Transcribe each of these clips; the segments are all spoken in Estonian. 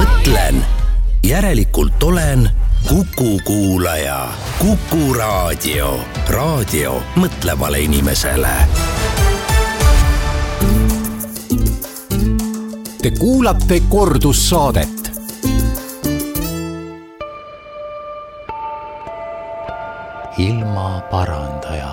mõtlen, järelikult olen Kuku kuulaja. Kuku raadio. Raadio mõtlevale inimesele. Te kuulate kordussaadet. Ilma parandaja.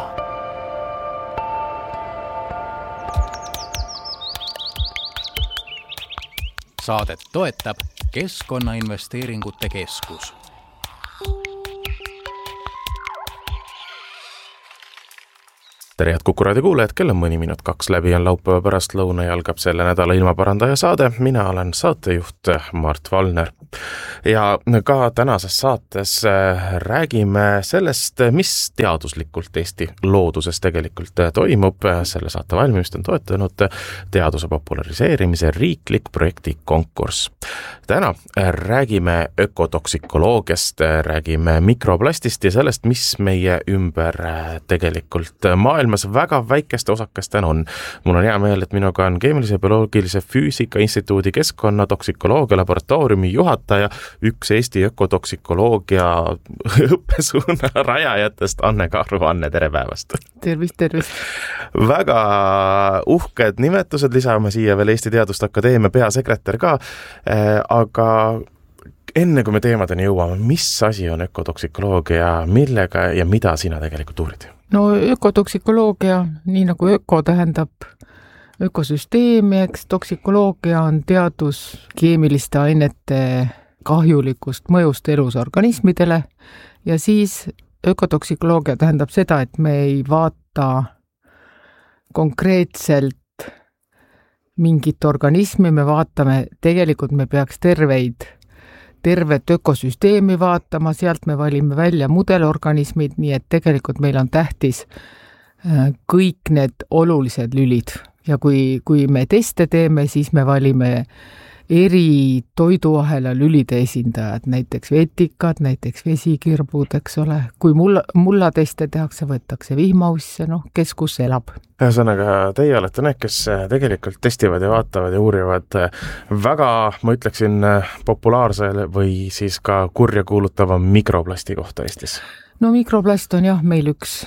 Saadet toetab Keskkonnainvesteeringute Keskus. Tere head Kuku raadio kuulajad, kell on mõni minut 2 läbi on laupäeva pärast lõuna ja algab selle nädala ilmaparandaja saade. Mina olen saatejuht Mart Valner. Ja ka tänases saates räägime sellest, mis teaduslikult Eesti looduses tegelikult toimub. Selle saate valmimist on toetanud teaduse populariseerimise riiklik projekti konkurss. Täna räägime ökotoksikoloogiast, räägime mikroplastist ja sellest, mis meie ümber tegelikult maailmas väga väikeste osakestena on. Mul on hea meel, et minuga on Keemilise Bioloogilise Füüsika Instituudi keskkonnatoksikoloogia laboratooriumi juhataja, üks Eesti ökotoksikoloogia õppesuuna rajajatest, Anne Karu. Anne, tere päevast! Tervist! Väga uhked nimetused, lisame siia veel Eesti Teaduste Akadeemia peasekretär ka, aga enne kui me teemadeni jõuame, mis asi on ökotoksikoloogia, millega ja mida sina tegelikult uurid? No ökotoksikoloogia, nii nagu öko tähendab ökosüsteemi, eks toksikoloogia on teadus keemiliste ainete kahjulikust mõjust elusorganismidele ja siis ökotoksikoloogia tähendab seda, et me ei vaata konkreetselt mingit organismi, me vaatame, tegelikult me peaks tervet ökosüsteemi vaatama, sealt me valime välja mudelorganismid, nii et tegelikult meil on tähtis kõik need olulised lülid. Ja kui me teste teeme, siis me valime eri toiduahela lülide esindajad, näiteks vetikad, näiteks vesikirbud, eks ole. Kui mulla teste tehakse, võetakse vihmausse, kes kus elab. Ühesõnaga, teie olete need, kes tegelikult testivad ja vaatavad ja uurivad väga, ma ütleksin, populaarse või siis ka kurja kuulutava mikroplasti kohta Eestis. No mikroplast on jah meil üks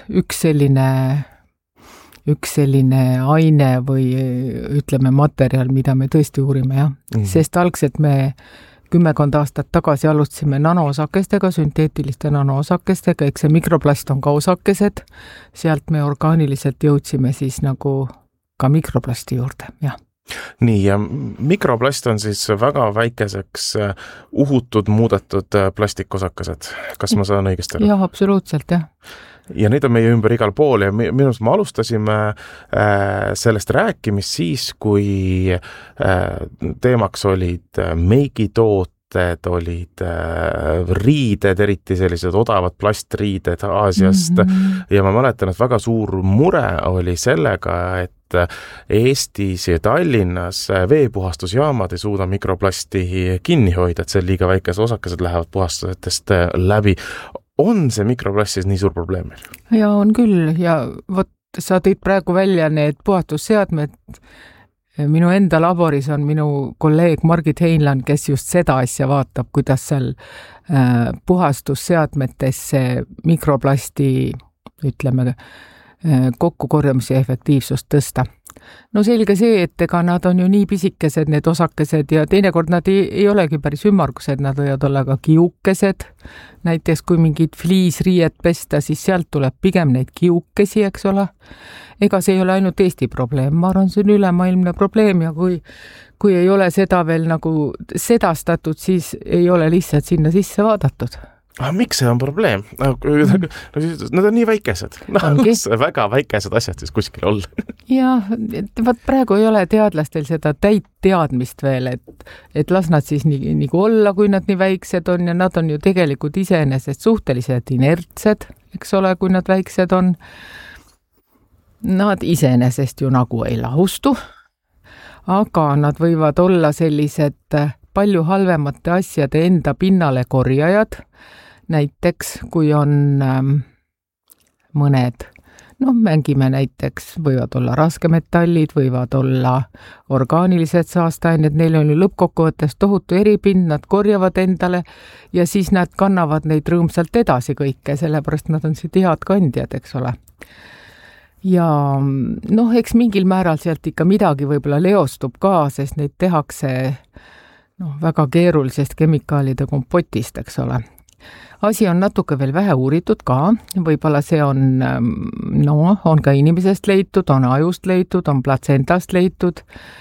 selline aine või ütleme materjal, mida me tõesti uurime, jah. Sest algselt me 10 aastat tagasi alustasime nanoosakestega, sünteetiliste nanoosakestega, eks see mikroplast on ka osakesed, sealt me orgaaniliselt jõudsime siis nagu ka mikroplasti juurde, jah. Nii, ja mikroplast on siis väga väikeseks uhutud, muudetud plastikosakesed. Kas ma saan õigesti aru? Jah, absoluutselt, jah. Ja neid on meie ümber igal pool ja minust me alustasime sellest rääkimist siis, kui teemaks olid meigitooted, olid riided, eriti sellised odavad plastriided Aasiast ja ma mäletan, et väga suur mure oli sellega, et Eestis ja Tallinnas veepuhastusjaamad ei suuda mikroplasti kinni hoida, et see liiga väikesed osakesed lähevad puhastusest läbi. On see mikroplast siis nii suur probleem meil? Ja on küll ja vot sa tõid praegu välja need puhastusseadmed. Minu enda laboris on minu kolleeg Margit Heinland, kes just seda asja vaatab, kuidas seal puhastusseadmetesse mikroplasti, ütleme, kokkukorjamise efektiivsust tõsta. No selge see, et ega nad on ju nii pisikesed, need osakesed ja teinekord nad ei olegi päris ümmargused, nad võivad olla ka kiukesed. Näiteks kui mingid fliisriiet pesta, siis sealt tuleb pigem neid kiukesi, eks ole. Ega see ei ole ainult Eesti probleem, ma arvan, see on ülemaailmne probleem ja kui ei ole seda veel nagu sedastatud, siis ei ole lihtsalt sinna sisse vaadatud. Miks see on probleem? Nad on nii väikesed. Väga väikesed asjad siis kuskil olla. Jah, vaat praegu ei ole teadlastel seda täit teadmist veel, et las nad siis nii olla, kui nad nii väiksed on ja nad on ju tegelikult iseenesest suhteliselt inertsed, eks ole, kui nad väiksed on. Nad iseenesest ju nagu ei lahustu, aga nad võivad olla sellised palju halvemate asjade enda pinnale korjajad. Näiteks, kui on mõned mängime näiteks, võivad olla raskemetallid, võivad olla orgaanilised saasteained, neil on ju lõppkokkuvõttes tohutu eripind, nad korjavad endale ja siis nad kannavad neid rõõmsalt edasi kõike, sellepärast nad on siit head kandjad, eks ole. Ja eks mingil määral sealt ikka midagi võib-olla leostub ka, sest neid tehakse väga keerulisest kemikaalide kompotist, eks ole. Asi on natuke veel vähe uuritud ka, võib-olla see on ka inimesest leitud, on ajust leitud, on platsendast leitud,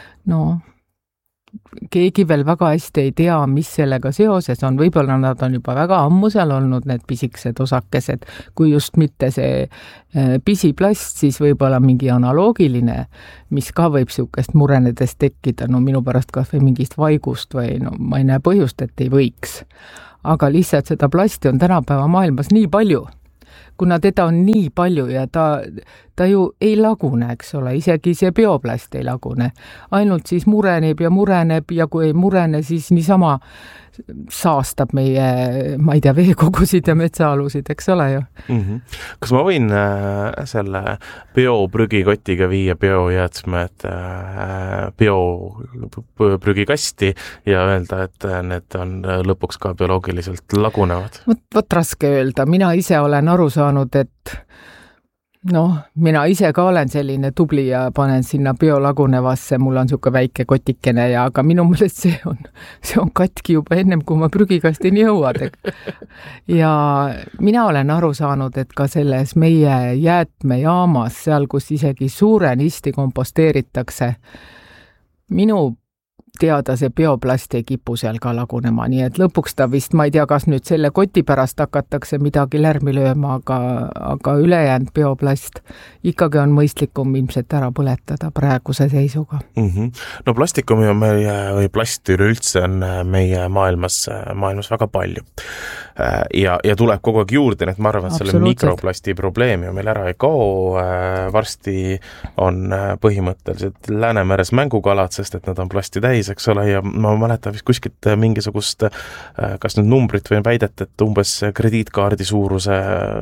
keegi veel väga hästi ei tea, mis sellega seoses on, võib-olla nad on juba väga ammu seal olnud, need pisikesed osakesed, kui just mitte see pisiplast, siis võib-olla mingi analoogiline, mis ka võib siukest murenedes tekkida, minu pärast kas või mingist vaigust või ma ei näe põhjust, et ei võiks. Aga lihtsalt seda plasti on tänapäeva maailmas nii palju, kuna teda on nii palju ja ta ju ei lagune, eks ole, isegi see bioplast ei lagune. Ainult siis mureneb ja kui ei murene, siis niisama saastab meie, ma ei tea, veekogusid ja metsaalusid, eks ole ju. Kas ma võin selle bioprügikotiga viia biojäätmed bioprügikasti ja öelda, et need on lõpuks ka bioloogiliselt lagunevad? Vot raske öelda. Mina ise olen aru saanud, et mina ise ka olen selline tubli ja panen sinna biolagunevasse, mul on siuke väike kotikene aga minu meelest see on katki juba ennem, kui ma prügikastini jõuad. Ja mina olen aru saanud, et ka selles meie jäätmejaamas, seal kus isegi suurenisti komposteeritakse, minu teada see bioplast ei kipu seal ka lagunema, nii et lõpuks ta vist, ma ei tea, kas nüüd selle koti pärast hakatakse midagi lärmi lööma, aga ülejäänud bioplast ikkagi on mõistlikum ilmselt ära põletada praeguse seisuga. No plastikumi on või plasti üleüldse on meie maailmas väga palju. Ja tuleb kogu aeg juurde, nii et ma arvan, et selle mikroplasti probleemi on meil ära ei kao. Varsti on põhimõtteliselt Läänemeres mängukalad, sest et nad on plasti täis, eks ole, ja ma mäletan vist kuskilt mingisugust, kas nüüd numbrit või väidet, et umbes krediitkaardi suuruse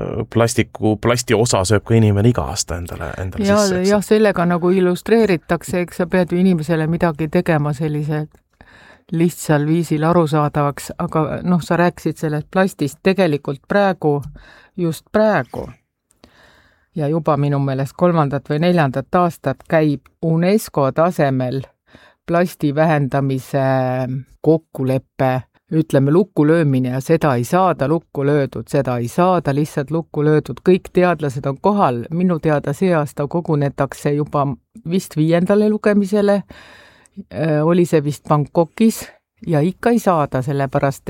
plasti osa sööb ka inimene iga aasta endale sisse. Ja sellega nagu illustreeritakse, eks sa pead ju inimesele midagi tegema sellise lihtsal viisil arusaadavaks, aga sa rääkisid sellest plastist tegelikult just praegu ja juba minu meelest 3. või 4. aastat käib UNESCO tasemel plasti vähendamise kokkuleppe, ütleme lukku löömine ja seda ei saada lukku löödud, seda ei saada lihtsalt lukku löödud. Kõik teadlased on kohal, minu teada see aasta kogunetakse juba vist 5. lugemisele, oli see vist Bangkokis ja ikka ei saada, sellepärast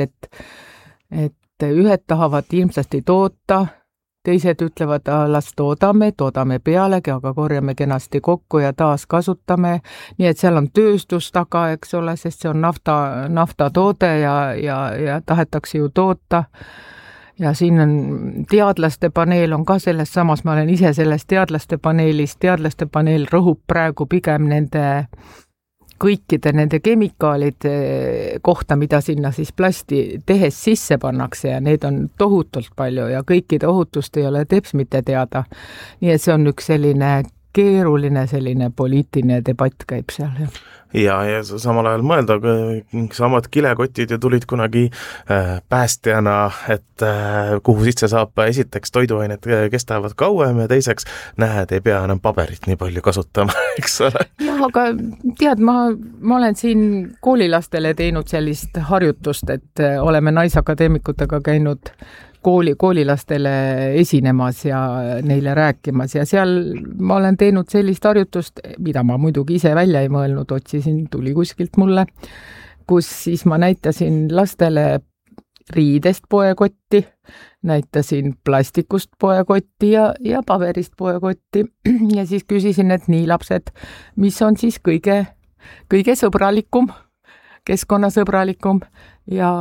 et ühed tahavad ilmsesti toota, teised ütlevad, las toodame pealegi, aga korjame kenasti kokku ja taas kasutame. Nii et seal on tööstus taga, eks ole, sest see on naftatoode ja tahetakse ju toota. Ja siin on teadlaste paneel on ka selles samas, ma olen ise selles teadlaste paneelis, teadlaste paneel rõhub praegu pigem kõikide nende kemikaalide kohta, mida sinna siis plasti tehes sisse pannakse ja need on tohutult palju ja kõikide ohutust ei ole teps mitte teada. Nii et see on üks selline keeruline poliitiline debatt käib seal. Ja samal ajal mõelda, samad kilekotid ja tulid kunagi päästjana, et kuhu sisse saab esiteks toiduained kestavad kauem ja teiseks näed, ei pea enam paberit nii palju kasutama, eks ole. Jah, aga tead, ma olen siin koolilastele teinud sellist harjutust, et oleme naisakadeemikutega käinud koolilastele esinemas ja neile rääkimas ja seal ma olen teinud sellist harjutust, mida ma muidugi ise välja ei mõelnud, otsisin, tuli kuskilt mulle, kus siis ma näitasin lastele riidest poekotti, näitasin plastikust poekotti ja paberist poekotti ja siis küsisin, et nii lapsed, mis on siis kõige sõbralikum, keskkonnasõbralikum ja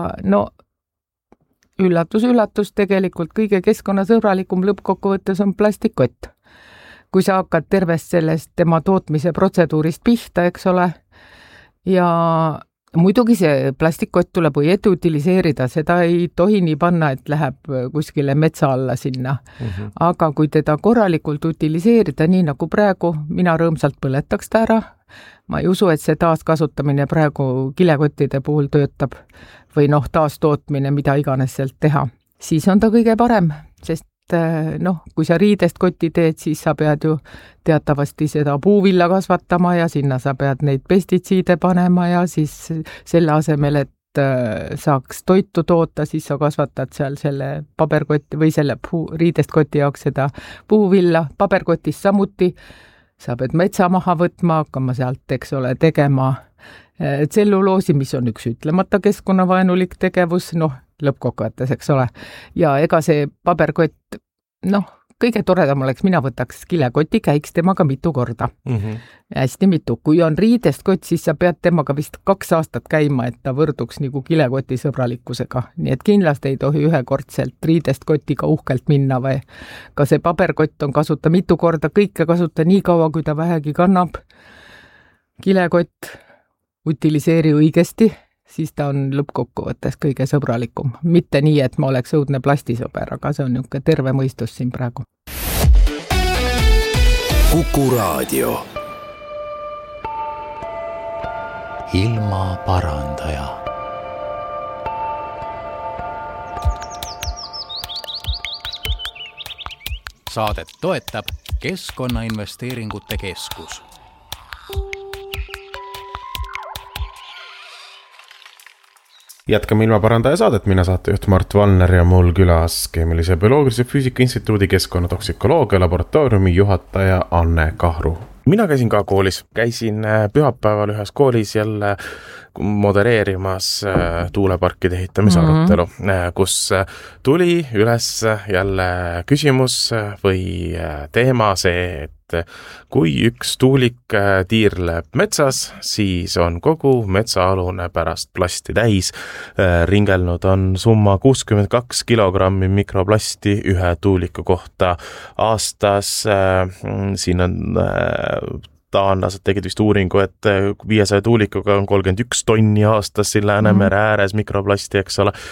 üllatus, tegelikult kõige keskkonnasõbralikum lõppkokkuvõttes on plastikkott. Kui sa hakkad tervest sellest tema tootmise protseduurist pihta, eks ole, ja muidugi see plastikkott tuleb õieti utiliseerida, seda ei tohi nii panna, et läheb kuskile metsa alla sinna. Aga kui teda korralikult utiliseerida, nii nagu praegu, mina rõõmsalt põletaks ta ära. Ma ei usu, et see taaskasutamine praegu kilekottide puhul töötab või taastootmine, mida iganes sealt teha. Siis on ta kõige parem, sest kui sa riidest kotti teed, siis sa pead ju teatavasti seda puuvilla kasvatama ja sinna sa pead neid pestitsiide panema ja siis selle asemel, et saaks toitu toota, siis sa kasvatad seal selle paberkotti või selle riidest koti jaoks seda puuvilla, paberkotis samuti. Sa pead metsa maha võtma, hakkama sealt, eks ole, tegema tselluloosi, mis on üks ütlemata keskkonnavaenulik tegevus, lõppkokkuvõttes, eks ole. Ja ega see paberkott, kõige toredam oleks, mina võtaks kilekoti, käiks temaga mitu korda. Hästi mitu. Kui on riidest kott, siis sa pead temaga vist 2 aastat käima, et ta võrduks nagu kilekoti sõbralikkusega. Nii et kindlasti ei tohi ühekordselt riidest kotiga uhkelt minna või ka see paberkott on kasuta mitu korda, kõike kasuta nii kaua, kui ta vähegi kannab. Kilekott utiliseeri õigesti, siis ta on lõppkokkuvõttes kõige sõbralikum. Mitte nii, et ma oleks õudne plastisõber, aga see on niisugune terve mõistus siin praegu. Kuku Raadio. Ilmaparandaja. Saadet toetab Keskkonnainvesteeringute Keskus. Jätkame Ilmaparandaja saadet, mina saatejuht Mart Valner ja mul külas Keemilise Bioloogilise Füüsika Instituudi keskkonnatoksikoloogia laboratooriumi juhataja Anne Kahru. Mina käisin ka koolis, käisin pühapäeval ühes koolis jälle modereerimas tuuleparkide ehitamise arutelu, kus tuli üles jälle küsimus või teema see, et kui üks tuulik tiirleb metsas, siis on kogu metsaalune pärast plasti täis. Ringelnud on summa 62 kilogrammi mikroplasti ühe tuuliku kohta aastas. Siin on taanlased tegid vist uuringu, et 500 tuulikuga on 31 tonni aastas siin Läänemere ääres mikroplasti, eks ole.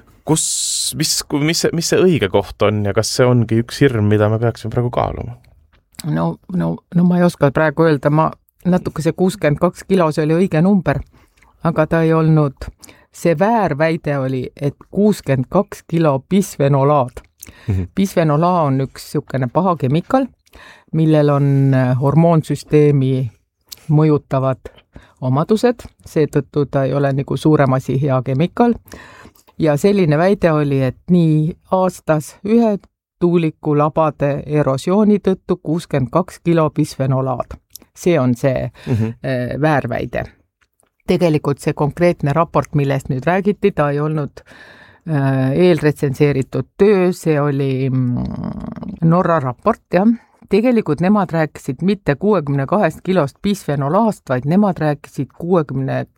Mis see õige koht on ja kas see ongi üks hirm, mida me peaksime praegu kaaluma? No ma ei oska praegu öelda, natuke see 62 kilo, see oli õige number, aga ta ei olnud. See väärväide oli, et 62 kilo bisfenolaad. Bisfenolaa on üks niisugune paha kemikal, millel on hormoonsüsteemi mõjutavad omadused, seetõttu ta ei ole nagu suurem asi hea kemikal. Ja selline väide oli, et nii aastas ühe tuuliku labade erosiooni tõttu 62 kilo bisfenolaad. See on see väärväide. Tegelikult see konkreetne raport, millest nüüd räägiti, ta ei olnud eelretsenseeritud töö, see oli Norra raport, jah. Tegelikult nemad rääkisid mitte 62 kilost bisfenolaast, vaid nemad rääkisid 62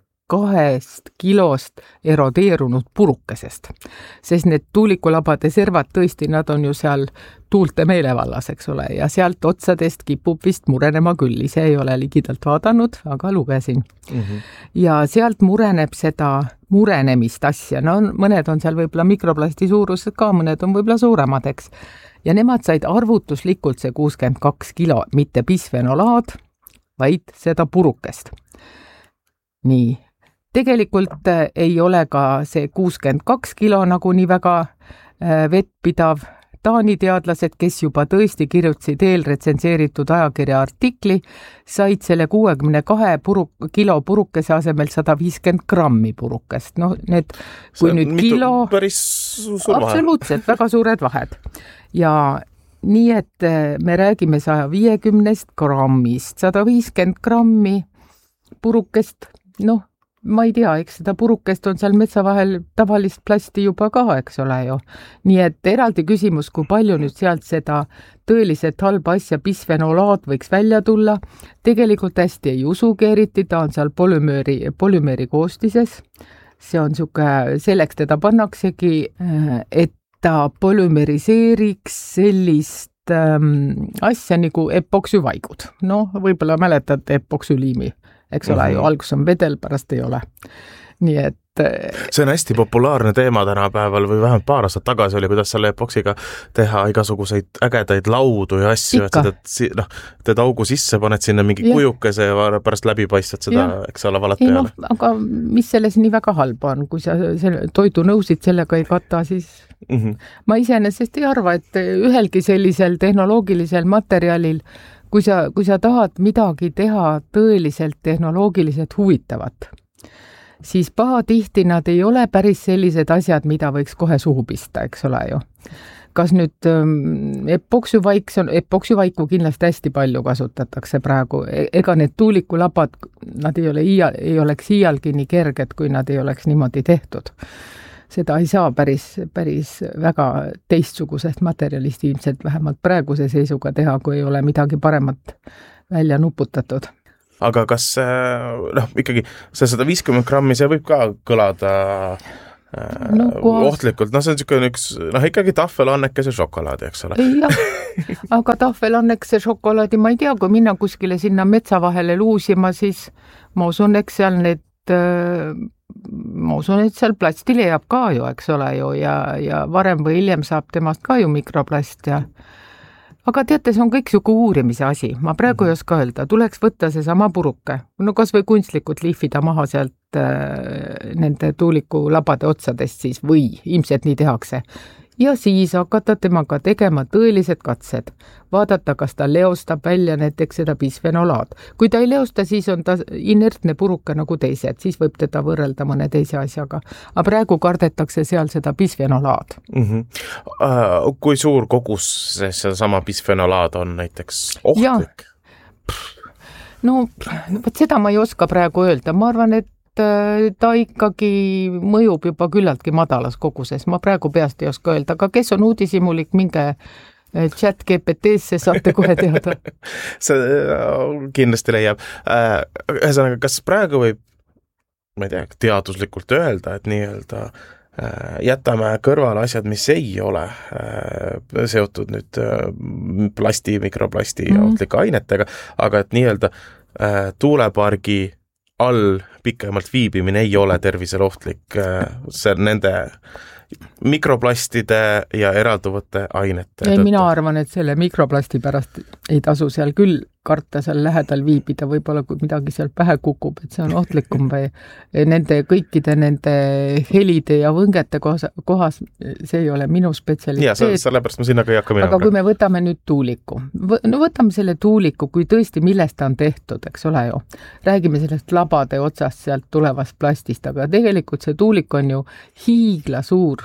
kilost erodeerunud purukesest. Sest need tuulikulabade servad tõesti, nad on ju seal tuulte meelevallas, eks ole, ja sealt otsadest kipub vist murenema küll. Ise ei ole ligidalt vaadanud, aga lugesin. Ja sealt mureneb seda murenemist asja. No mõned on seal võib-olla mikroplasti suurused ka, mõned on võib-olla suuremad, eks. Ja nemad said arvutuslikult see 62 kilo, mitte bisfenolaad, vaid seda purukest. Nii. Tegelikult ei ole ka see 62 kilo nagu nii väga vettpidav. Taani teadlased, kes juba tõesti kirjutasid eelretsenseeritud ajakirja artikli, said selle 62 kilo purukese asemel 150 grammi purukest. No need, kui nüüd kilo... Päris suur vahe. Absoluutselt, väga suured vahed. Ja nii, et me räägime 150 grammist, 150 grammi purukest, ma ei tea, eks seda purukest on seal metsa vahel tavalist plasti juba ka, eks ole ju. Nii et eraldi küsimus, kui palju nüüd sealt seda tõeliselt halba asja bisfenolaad võiks välja tulla. Tegelikult hästi ei usugi eriti, ta on seal polümeeri koostises. See on selleks teda pannaksegi, et ta polümeriseeriks sellist asja nagu epoksüvaigud. Võib-olla mäletad epoksüliimi. eks ole ju, algus on vedel, pärast ei ole. Nii et see on hästi populaarne teema tänapäeval või vähemalt paar aastat tagasi oli, kuidas selle epoksiga teha igasuguseid ägedaid laudu ja asju, et teed augu sisse, paned sinna mingi kujukese ja pärast läbipaistvad seda, eks ole, valad peale. Aga mis selles nii väga halba on, kui sa toidunõusid sellega ei kata, siis ma iseenesest ei arva, et ühelgi sellisel tehnoloogilisel materjalil, kui sa tahad midagi teha tõeliselt tehnoloogiliselt huvitavat, siis pahatihti nad ei ole päris sellised asjad, mida võiks kohe suhu pista, eks ole ju. Kas nüüd epoksivaiku kindlasti hästi palju kasutatakse praegu, ega need tuulikulabad, nad ei oleks iialgi nii kerged, kui nad ei oleks niimoodi tehtud. Seda ei saa päris väga teistsugusest materjalist ilmselt vähemalt praeguse seisuga teha, kui ei ole midagi paremat välja nuputatud. Aga kas ikkagi see 150 grammi, see võib ka kõlada ohtlikult, see on niisugune üks, ikkagi tahvelannekese šokolaadi, eks ole? Jah, aga tahvelannekese šokolaadi, ma ei tea, kui minna kuskile sinna metsa vahele luusima, siis ma usun, et seal plasti leiab ka ju, eks ole ju, ja varem või hiljem saab temast ka ju mikroplast ja aga teate, see on kõik siuke uurimise asi. Ma praegu ei oska öelda, tuleks võtta see sama puruke. No kas või kunstlikult lihvida maha sealt nende tuulikulabade otsadest siis või ilmselt nii tehakse. Ja siis hakata temaga tegema tõelised katsed. Vaadata, kas ta leostab välja näiteks seda bisfenolaad. Kui ta ei leosta, siis on ta inertne puruke nagu teised, siis võib teda võrrelda mõne teise asjaga. Aga praegu kardetakse seal seda bisfenolaad. Kui suur kogus see sama bisfenolaad on näiteks ohtlik? No, seda ma ei oska praegu öelda. Ma arvan, et ta ikkagi mõjub juba küllaltki madalas koguses. Ma praegu peast ei oska öelda, aga kes on uudisimulik, minge chat GPT-sse, saate kohe teada. See kindlasti leiab. Ühesõnaga, kas praegu võib, ma ei tea, teaduslikult öelda, et nii-öelda jätame kõrvale asjad, mis ei ole seotud nüüd plasti, mikroplasti ja ohtlike ainetega, aga et nii-öelda tuulepargi all pikemalt viibimine ei ole tervisele ohtlik, see nende mikroplastide ja eralduvate ainete. Ei, mina arvan, et selle mikroplasti pärast ei tasu seal küll karta seal lähedal viibida, võib-olla kui midagi seal pähe kukub, et see on ohtlikum või kõikide nende helide ja võngete kohas, see ei ole minu spetsialiteet. Ja, sellepärast ma sinna ka ei hakka minema. Aga kui me võtame nüüd tuuliku, võtame selle tuuliku, kui tõesti millest ta on tehtud, eks ole ju. Räägime sellest labade otsast sealt tulevast plastist, aga tegelikult see tuulik on ju hiigla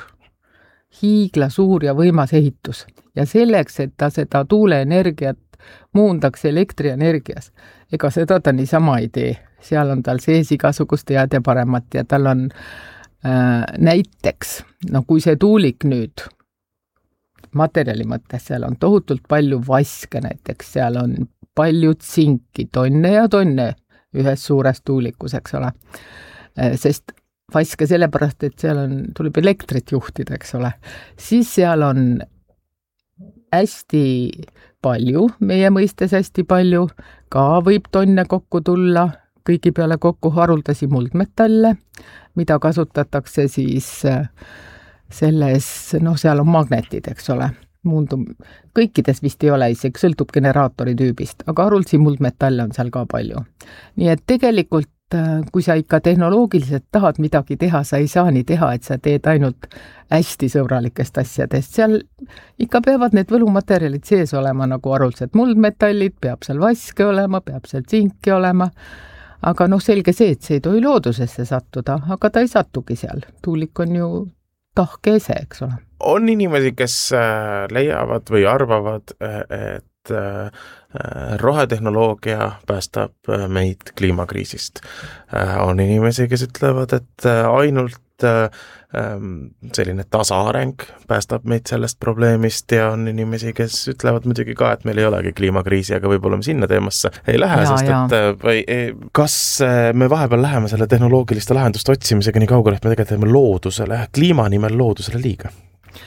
suur ja võimas ehitus. Ja selleks, et ta seda tuuleenergiat muundaks elektrienergias. Ega seda ta niisama ei tee. Seal on tal sees igasugust head ja paremat ja tal on näiteks, kui see tuulik nüüd materjali mõttes, seal on tohutult palju vaske näiteks, seal on palju tsinki, tonne ja tonne ühes suures tuulikus, eks ole. Sest vaske sellepärast, et seal tuleb elektrit juhtida, eks ole. Siis seal on hästi palju, meie mõistes hästi palju, ka võib tonne kokku tulla, kõigi peale kokku haruldasi muldmetalle, mida kasutatakse siis selles, seal on magnetid, eks ole. Kõikides vist ei ole, isegi sõltub generaatori tüübist, aga haruldasi muldmetalle on seal ka palju. Nii et tegelikult kui sa ikka tehnoloogiliselt tahad midagi teha, sa ei saa nii teha, et sa teed ainult hästi sõbralikest asjadest. Seal ikka peavad need võlumaterjalid sees olema nagu haruldased muldmetallid, peab seal vaske olema, peab seal tsinki olema. Aga selge see, et see ei tohi loodusesse sattuda, aga ta ei satugi seal. Tuulik on ju tahke ese, eks ole. On inimesi, kes leiavad või arvavad, et rohetehnoloogia päästab meid kliimakriisist. On inimesi, kes ütlevad, et ainult selline tasaareng päästab meid sellest probleemist ja on inimesi, kes ütlevad muidugi ka, et meil ei olegi kliimakriisi, aga võib-olla me sinna teemasse ei lähe, kas me vahepeal läheme selle tehnoloogiliste lahenduste otsimisega nii kaugele, et me tegelikult teeme loodusele, kliima nimel loodusele liiga?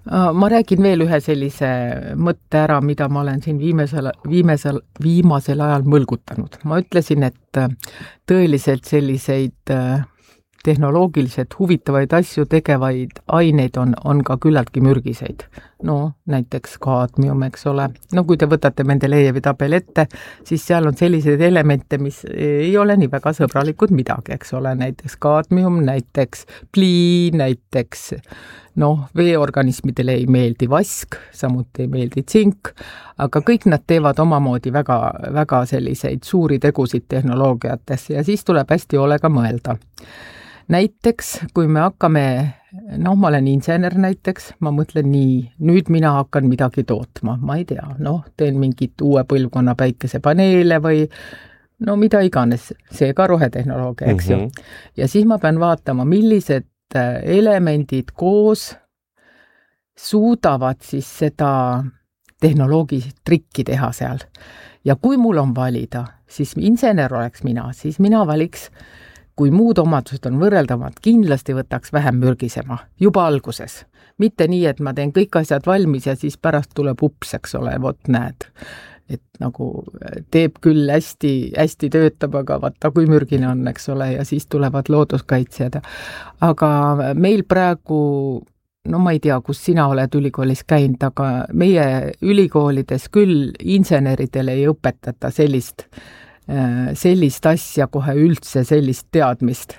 Ma räägin veel ühe sellise mõtte ära, mida ma olen siin viimasel ajal mõlgutanud. Ma ütlesin, et tõeliselt selliseid tehnoloogiliselt huvitavaid asju tegevaid aineid on ka küllaltki mürgiseid. No näiteks kaadmium, eks ole. No kui te võtate Mendelejevi tabel ette, siis seal on selliseid elemente, mis ei ole nii väga sõbralikud midagi, eks ole. Näiteks kaadmium, näiteks plii, näiteks veeorganismidele ei meeldi vask, samuti ei meeldi tsink, aga kõik nad teevad omamoodi väga, väga selliseid suuri tegusid tehnoloogiates ja siis tuleb hästi hoolega mõelda. Näiteks, kui me hakkame, ma olen insener näiteks, ma mõtlen nii, nüüd mina hakkan midagi tootma, ma ei tea, teen mingit uue põlvkonna päikesepaneele või mida iganes, see ka rohetehnoloogia, eks ju. Ja siis ma pean vaatama, millised elemendid koos suudavad siis seda tehnoloogilist trikki teha seal. Ja kui mul on valida, siis insener oleks mina, siis mina valiks, kui muud omadused on võrreldavad, kindlasti võtaks vähem mürgisema, juba alguses. Mitte nii, et ma teen kõik asjad valmis ja siis pärast tuleb ups, eks ole, vot näed. Et nagu teeb küll hästi töötab, aga vaata kui mürgine on, eks ole, ja siis tulevad looduskaitsjad. Aga meil praegu, ma ei tea, kus sina oled ülikoolis käinud, aga meie ülikoolides küll inseneridele ei õpetata sellist asja kohe üldse, sellist teadmist.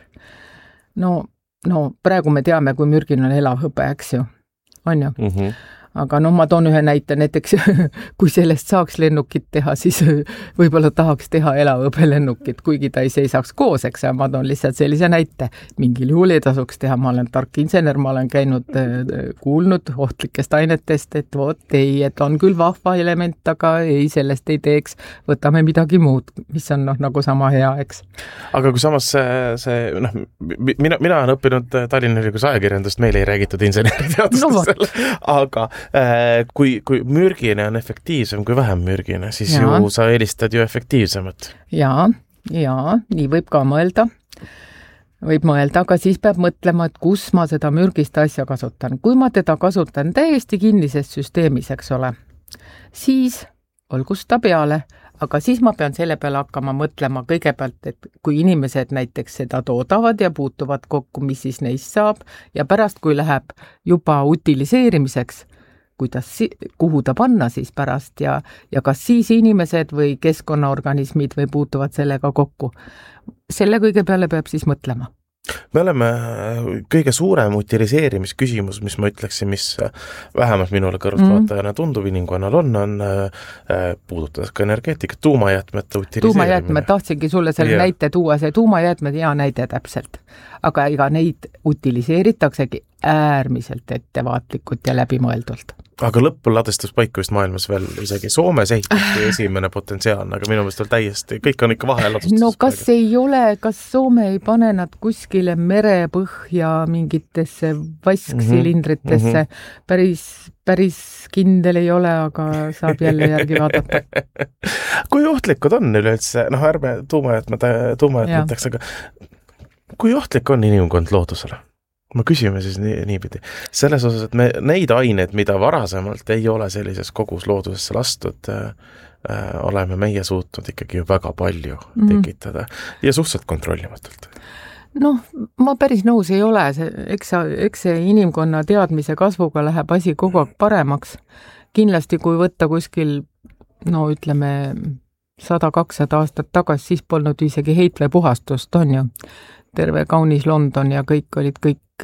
Praegu me teame, kui mürgine on elavhõbe, eks ju, on ju. Aga ma toon ühe näite, näiteks kui sellest saaks lennukit teha, siis võib-olla tahaks teha elavhõbelennukit, kuigi ta ei seisaks koos, eks ja ma toon lihtsalt sellise näite. Mingil juhul ei tasuks teha, ma olen tark insener, ma olen kuulnud ohtlikest ainetest, et et on küll vahva element, aga ei, sellest ei teeks, võtame midagi muud, mis on nagu sama hea, eks. Aga kui samas mina olen õppinud Tallinna Ülikoolis ajakirjandust, meil ei räägitud inseneriteadustusel, aga kui mürgine on efektiivsem kui vähem mürgine, siis ju sa eelistad ju efektiivsemat. Ja, nii võib ka mõelda. Võib mõelda, aga siis peab mõtlema, et kus ma seda mürgist asja kasutan. Kui ma teda kasutan täiesti kinnises süsteemis, eks ole, siis olgu seda peale, aga siis ma pean selle peale hakkama mõtlema kõigepealt, et kui inimesed näiteks seda toodavad ja puutuvad kokku, mis siis neist saab ja pärast, kui läheb juba utiliseerimiseks, kuhu ta panna siis pärast ja kas siis inimesed või keskkonnaorganismid või puutuvad sellega kokku. Selle kõige peale peab siis mõtlema. Me oleme kõige suurem utiliseerimisküsimus, mis ma ütleksin, mis vähemalt minule kõrvaltvaatajana tundub inimkonnal on puudutades ka energeetikat, tuumajäätmete utiliseerimine. Tuumajäätmed, tahtsingi sulle selle näite tuua, see tuumajäätmed hea näide täpselt. Aga ega neid utiliseeritaksegi äärmiselt ettevaatlikult ja läbimõeldult. Aga lõppuladestuspaika vist maailmas veel isegi Soomes ehitati esimene potentsiaalne, aga minu meelest veel täiesti, kõik on ikka vaheladustuspaika. Kas Soome ei pane nad kuskile merepõhja mingitesse vasksilindritesse? Päris kindel ei ole, aga saab jälle järgi vaadata. Kui ohtlikud on üleüldse, ärme tuumajäätmeteks, aga kui ohtlik on inimkond loodusele? Ma küsime siis niipidi. Selles osas, et me neid aineid, mida varasemalt ei ole sellises kogus loodusesse lastud, oleme meie suutnud ikkagi ju väga palju tekitada ja suhteliselt kontrollimatult. Ma päris nõus ei ole. Eks see inimkonna teadmise kasvuga läheb asi kogu aeg paremaks. Kindlasti, kui võtta kuskil, ütleme 100-200 aastat tagasi, siis polnud isegi heitveepuhastust, on ju. Terve kaunis London ja kõik olid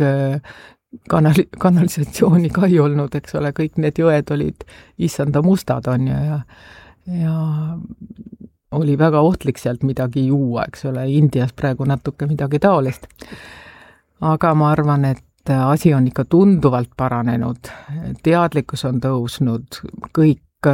kanalisatsiooni ka ei olnud, eks ole, kõik need jõed olid issanda mustad, on ju, ja oli väga ohtlik sealt midagi juua, eks ole, Indias praegu natuke midagi taolist. Aga ma arvan, et asi on ikka tunduvalt paranenud, teadlikkus on tõusnud, kõik,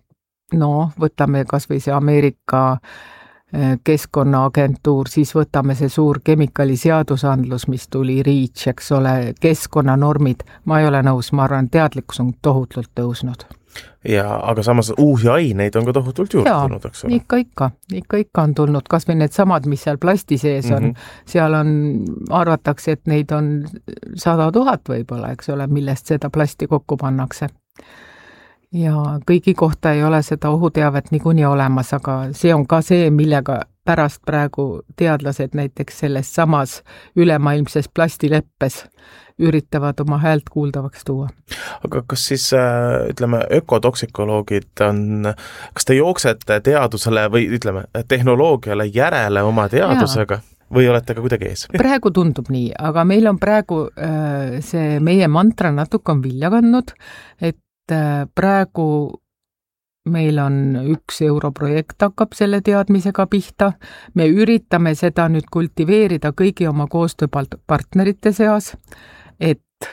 võtame kas või see Ameerika keskkonnaagentuur, siis võtame see suur kemikaliseadusandlus, mis tuli REACH, eks ole, keskkonnanormid. Ma ei ole nõus, ma arvan, teadlikkus on tohutult tõusnud. aga samas uusi aineid on ka tohutult juurde tulnud, eks ole? Ikka on tulnud, kas või need samad, mis seal plasti sees on, seal on, arvatakse, et neid on 100 000 võib-olla, eks ole, millest seda plasti kokku pannakse. Ja kõigi kohta ei ole seda ohuteavet niikuinii olemas, aga see on ka see, millega pärast praegu teadlased näiteks selles samas ülemaailmses plastileppes üritavad oma häält kuuldavaks tuua. Aga kas siis, ütleme, ökotoksikoloogid kas te jooksete teadusele või ütleme, tehnoloogiale järele oma teadusega või olete ka kuidagi ees? Praegu tundub nii, aga meil on praegu see meie mantra natuke on vilja kandnud, et praegu meil on 1 europrojekt hakkab selle teadmisega pihta. Me üritame seda nüüd kultiveerida kõigi oma koostööpartnerite seas, et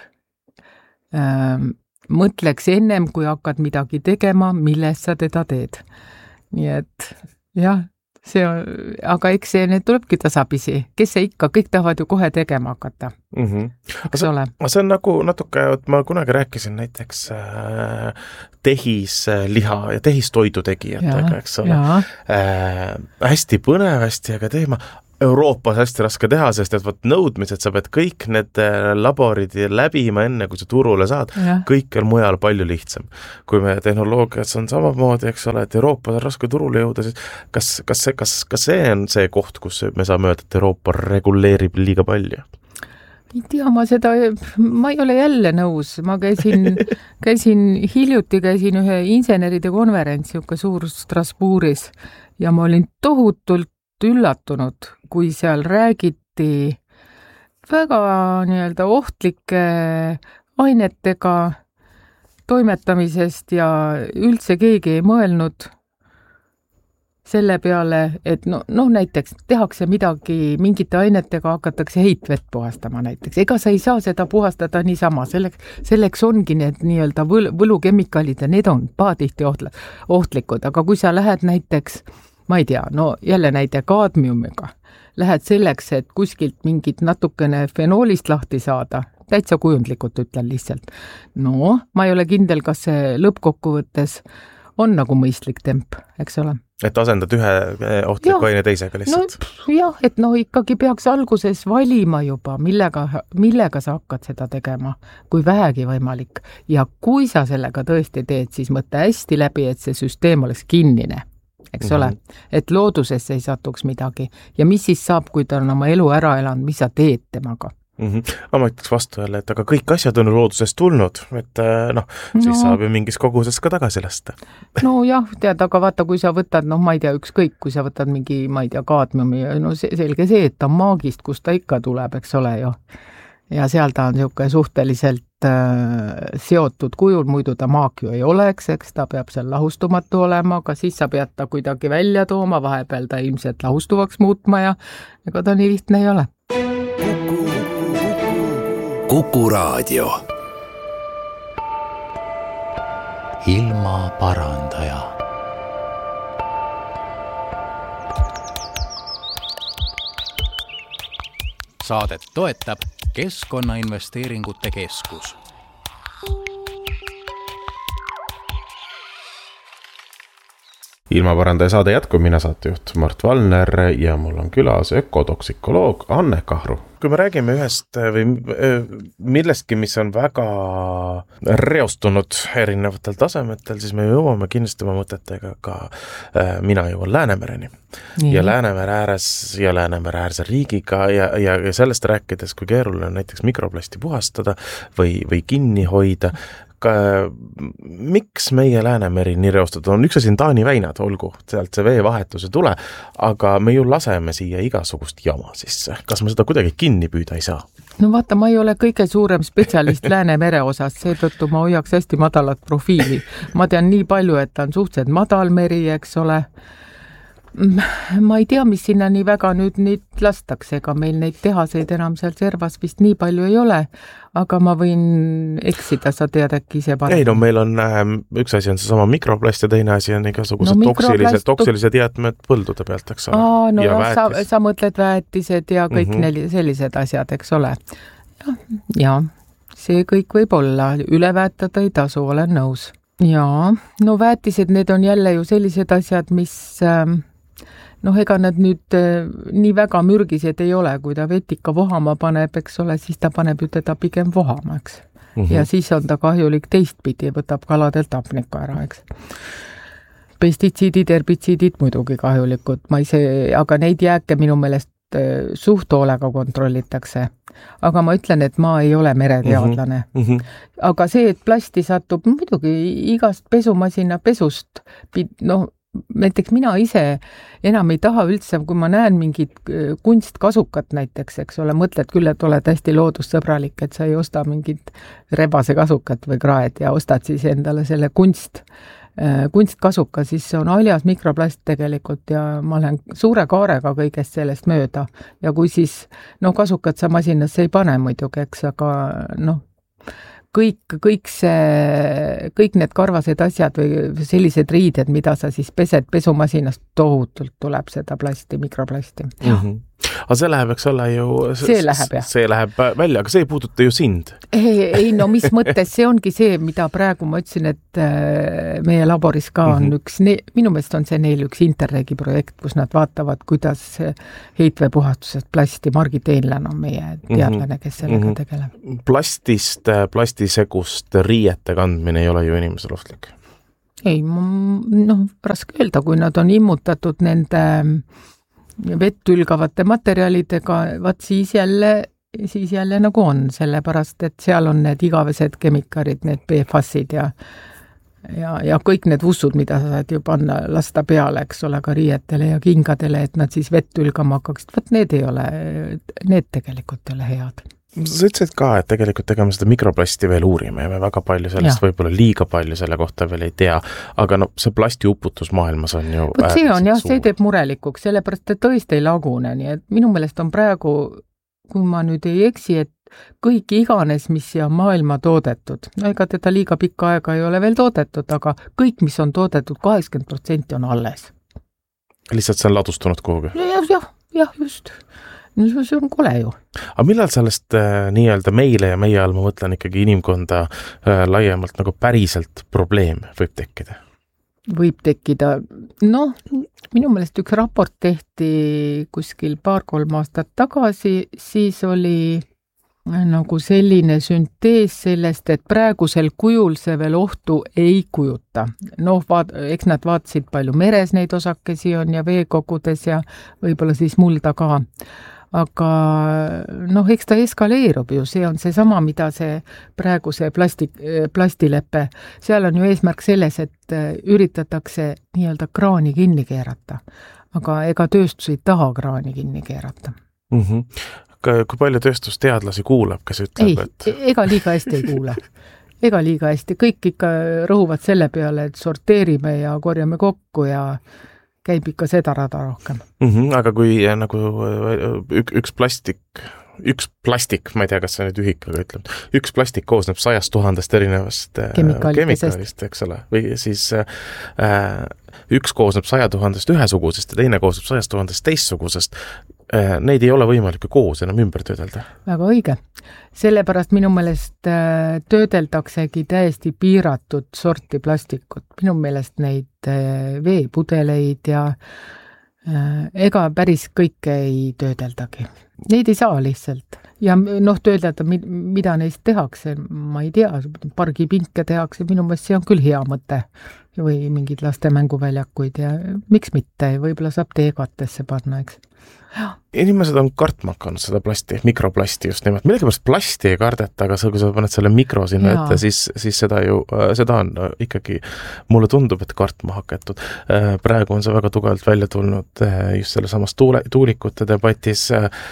mõtleks ennem, kui hakkad midagi tegema, milles sa teda teed. Nii et jah, see on, aga eks see need tulebki tasapisi. Kes see ikka, kõik tahavad ju kohe tegema hakata. Eks ole? See on nagu natuke, ma kunagi rääkisin näiteks tehisliha ja tehistoidu tegijatega, eks ole. Hästi põnev, hästi äge teema. Euroopas hästi raske teha, sest et nõudmised, sa pead kõik need laborid läbima enne, kui sa turule saad. Kõik on mujal palju lihtsam. Kui me tehnoloogias on samamoodi, eks ole, et Euroopas on raske turule jõuda, siis kas see on see koht, kus me saame öelda, et Euroopa reguleerib liiga palju? Ei tea, ma ei ole jälle nõus. Ma käisin hiljuti ühe inseneride konverents, niisugune suur Strasbourgis ja ma olin tohutult üllatunud, kui seal räägiti väga nii-öelda ohtlike ainetega toimetamisest ja üldse keegi ei mõelnud selle peale, et näiteks tehakse midagi, mingite ainetega hakatakse heitvett puhastama näiteks. Ega sa ei saa seda puhastada niisama, selleks ongi need nii-öelda võlukemikaalid ja need on pahatihti ohtlikud, aga kui sa lähed näiteks ma ei tea, jälle näide kaadmiumiga. Lähed selleks, et kuskilt mingit natukene fenoolist lahti saada, täitsa kujundlikult ütlen lihtsalt. Ma ei ole kindel, kas see lõppkokkuvõttes on nagu mõistlik temp, eks ole. Et asendad ühe ohtliku aine teisega lihtsalt? Jah, et ikkagi peaks alguses valima juba, millega sa hakkad seda tegema, kui vähegi võimalik. Ja kui sa sellega tõesti teed, siis mõtle hästi läbi, et see süsteem oleks kinnine. Eks ole, et loodusesse ei satuks midagi. Ja mis siis saab, kui ta on oma elu ära elanud, mis sa teed temaga? Ma ütleks vastu jälle, et aga kõik asjad on loodusest tulnud, et siis saab ju mingis koguses ka tagasi lasta. Jah, tead, aga vaata, kui sa võtad, ma ei tea, ükskõik, kui sa võtad mingi, ma ei tea, kaadmiumi, selge see, et ta on maagist, kust ta ikka tuleb, eks ole ju. Ja seal ta on niisugune suhteliselt seotud kujul, muidu ta maak ju ei oleks, eks ta peab seal lahustumatu olema, aga siis sa pead ta kuidagi välja tooma, vahepeal ta ilmselt lahustuvaks muutma ja ega ta nii lihtne ei ole. Kuku Raadio. Ilma parandaja. Saadet toetab Keskkonnainvesteeringute Keskus. Ilmaparandaja saade jätkub, mina saatejuht Mart Valner ja mul on külas ökotoksikoloog Anne Kahru. Kui me räägime ühest või millestki, mis on väga reostunud erinevatel tasemetel, siis me jõuame kindlasti oma mõtetega ka mina jõuan Läänemereni. Ja Läänemere äärse riigiga ja sellest rääkides, kui keeruline on näiteks mikroplasti puhastada või kinni hoida, miks meie Läänemeri nii reostatud on? Üks asi on Taani väinad, olgu, sealt see veevahetuse tule, aga me ju laseme siia igasugust jama sisse. Kas me seda kuidagi kinni püüda ei saa? Vaata, ma ei ole kõige suurem spetsialist Läänemere osas, seetõttu ma hoiaks hästi madalat profiili. Ma tean nii palju, et ta on suhteliselt madal meri, eks ole. Ma ei tea, mis sinna nii väga nüüd lastakse, ega meil neid tehaseid enam seal servas vist nii palju ei ole, aga ma võin eksida, sa tead äkki ise parem. Ei, meil on, üks asi on see sama mikroplast ja teine asi on igasugused toksilised jäätmed põldude pealt, eks ole. Sa mõtled väetised ja kõik sellised asjad, eks ole. Ja see kõik võib olla, üleväetada ei tasu, olen nõus. Jaa, no väetised, need on jälle ju sellised asjad, mis ega nad nüüd nii väga mürgised ei ole, kui ta vetika vohama paneb, eks ole, siis ta paneb ju teda pigem vohama, eks. Ja siis on ta kahjulik teistpidi, võtab kaladelt hapnikku ära, eks. Pestitsiidid, herbitsiidid muidugi kahjulikud, aga neid jääke minu meelest suht hoolega kontrollitakse. Aga ma ütlen, et ma ei ole mereteadlane. Aga see, et plasti satub muidugi igast pesumasina pesust, näiteks mina ise enam ei taha üldse, kui ma näen mingit kunstkasukat näiteks, eks ole, mõtled küll, et oled hästi loodussõbralik, et sa ei osta mingit rebase kasukat või kraed ja ostad siis endale selle kunstkasuka, siis see on haljas mikroplast tegelikult ja ma olen suure kaarega kõigest sellest mööda. Ja kui siis, kasukat sa masinasse ei pane muidugi, eks, aga kõik need karvased asjad või sellised riided, mida sa siis pesed pesumasinast, tohutult tuleb seda plasti, mikroplasti. Aga see läheb, eks ole ju... See läheb, jah. See läheb välja, aga see ei puuduta ju sind. Ei, mis mõttes, see ongi see, mida praegu ma ütlesin, et meie laboris ka on minu meelest on see neil üks Interregi projekt, kus nad vaatavad, kuidas heitveepuhastusest plasti, Margit Einlän on meie teadlane, kes sellega tegeleb. Plastisegust riiete kandmine ei ole ju inimesel ohtlik? Ei, raske öelda, kui nad on immutatud nende vett ülgavate materjalidega, siis jälle nagu on, sellepärast, et seal on need igavesed kemikarid, need PFAS-id ja kõik need vussud, mida sa saad ju panna, lasta peale, eks ole, ka riietele ja kingadele, et nad siis vett ülgama hakkaksid. Need tegelikult ei ole head. Sa ütlesid ka, et tegelikult tegeme seda mikroplasti veel uurime ja me väga palju sellest võib-olla liiga palju selle kohta veel ei tea, aga see plasti uputus maailmas on ju see on jah, see teeb murelikuks, sellepärast et tõesti ei lagune, nii et minu meelest on praegu, kui ma nüüd ei eksi, et kõik iganes, mis siia maailma toodetud, ega teda liiga pikka aega ei ole veel toodetud, aga kõik, mis on toodetud, 80% on alles. Lihtsalt see on ladustunud kuhugi? Jah, just. See on kole ju. Aga millal sellest nii-öelda meile ja meie all, ma mõtlen ikkagi inimkonda laiemalt nagu päriselt probleem võib tekkida? Võib tekkida. Minu meelest üks raport tehti kuskil 2-3 aastat tagasi, siis oli nagu selline süntees sellest, et praegusel kujul see veel ohtu ei kujuta. Eks nad vaatasid palju meres neid osakesi on ja veekogudes ja võib-olla siis mulda ka. Aga eks ta eskaleerub ju, see on see sama, mida see praegu see plastileppe, seal on ju eesmärk selles, et üritatakse nii-öelda kraani kinni keerata, aga ega tööstus ei taha kraani kinni keerata. Kui palju tööstusteadlasi kuulab, kes ütleb, ega liiga hästi ei kuule. Ega liiga hästi, kõik ikka rõhuvad selle peale, et sorteerime ja korjame kokku ja käib ikka seda rada rohkem. Aga kui nagu üks plastik, ma ei tea, kas see nüüd ühikaga ütleb, üks plastik koosneb 100 000 erinevast kemikaalist, eks ole, või siis üks koosneb 100 000 ühesugusest ja teine koosneb 100 000 teistsugusest, neid ei ole võimalik koos enam ümber töödelda. Väga õige. Sellepärast minu meelest töödeldaksegi täiesti piiratud sorti plastikut. Minu meelest neid veepudeleid ja ega päris kõike ei töödeldagi. Neid ei saa lihtsalt. Ja töödelda, mida neist tehakse, ma ei tea, pargipinke tehakse, minu meelest see on küll hea mõte. Või mingid laste mänguväljakuid ja miks mitte, võib-olla saab teekatesse panna, eks. Inimesed on kartma hakanud seda plasti, mikroplasti just nimelt. Millegipärast plasti ei kardeta, aga kui sa paned selle mikro sinna ette, siis seda on ikkagi, mulle tundub, et kartma hakatud. Praegu on see väga tugevalt välja tulnud just selle samast tuulikute debatis.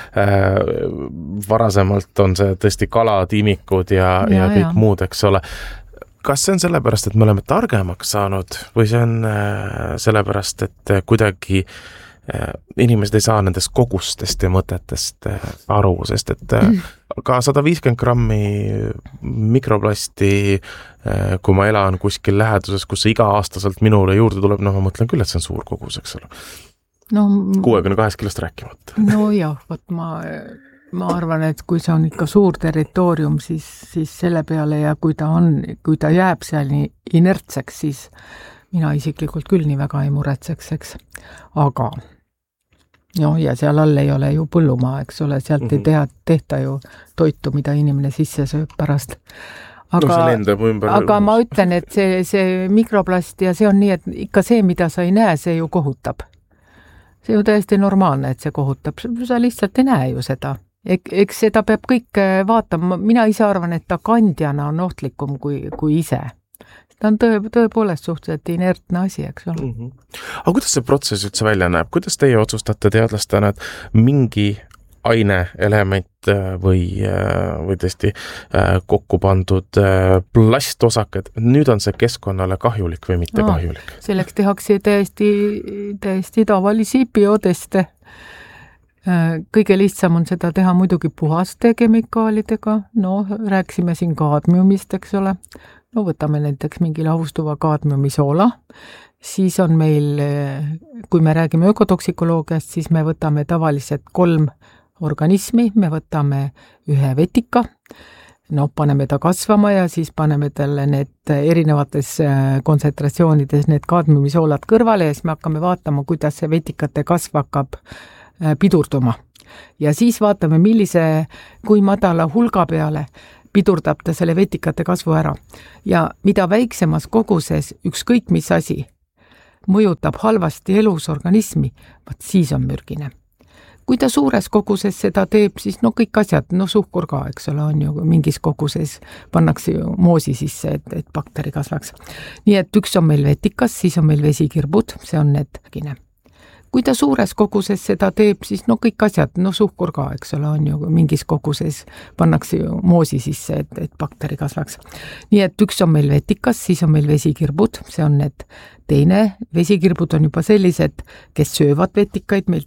Varasemalt on see tõesti kalad, imikud ja kõik muud, eks ole. Kas see on sellepärast, et me oleme targemaks saanud või see on sellepärast, et kuidagi inimesed ei saa nendest kogustest ja mõtetest aru, sest et ka 150 grammi mikroplasti, kui ma elan kuskil läheduses, kus see iga-aastaselt minule juurde tuleb, ma mõtlen küll, et see on suur kogus, eks ole. 62 kilost rääkimata. Jah, võt ma ma arvan, et kui see on ikka suur territoorium, siis selle peale ja kui ta jääb seal nii inertseks, siis mina isiklikult küll nii väga ei muretseks, eks. Aga ja seal all ei ole ju põllumaa, eks ole, sealt ei tehta ju toitu, mida inimene sisse sööb pärast. Aga ma ütlen, et see mikroplast ja see on nii, et ikka see, mida sa ei näe, see ju kohutab. See ju täiesti normaalne, et see kohutab. Sa lihtsalt ei näe ju seda. Eks seda peab kõik vaatama. Mina ise arvan, et ta kandjana on ohtlikum kui ise. Ta on tõepoolest suhteliselt inertne asi, eks ole. Aga kuidas see protsess üldse välja näeb? Kuidas teie otsustate teadlastena, et mingi aine, element või tõesti kokku pandud plastosakad, nüüd on see keskkonnale kahjulik või mitte kahjulik? Selleks tehakse täiesti tavalisi bioteste. Kõige lihtsam on seda teha muidugi puhaste kemikaalidega. Rääksime siin kaadmiumist, eks ole. Võtame näiteks mingi lahustuva kaadmiumisoola. Siis on meil, kui me räägime ökotoksikoloogiast, siis me võtame tavaliselt 3 organismi, me võtame ühe vetika, paneme ta kasvama ja siis paneme talle need erinevates kontsentratsioonides need kaadmiumisoolad kõrvale ja siis me hakkame vaatama, kuidas see vetikate kasv hakkab pidurduma. Ja siis vaatame, kui madala hulga peale pidurdab ta selle vetikate kasvu ära. Ja mida väiksemas koguses ükskõik mis asi mõjutab halvasti elusorganismi, siis on mürgine. Kui ta suures koguses seda teeb, siis kõik asjad, suhkur ka, eks ole, on ju mingis koguses, pannakse ju moosi sisse, et bakteri kasvaks. Nii et üks on meil vetikas, siis on meil vesikirbud, see on need kine. Kui ta suures koguses seda teeb, siis kõik asjad, suhkur ka, eks ole, on ju mingis koguses, pannakse ju moosi sisse, et bakteri kasvaks. Nii et üks on meil vetikas, siis on meil vesikirbud, see on need teine. Vesikirbud on juba sellised, kes söövad vetikaid, meil